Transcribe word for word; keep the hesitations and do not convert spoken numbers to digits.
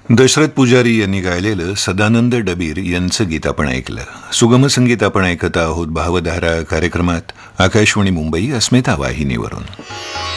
दशरथ पुजारी यांनी गायलेलं सदानंद डबीर यांचं गीत आपण ऐकलं. सुगम संगीत आपण ऐकत आहोत भावधारा कार्यक्रमात, आकाशवाणी मुंबई अस्मिता वाहिनीवरून.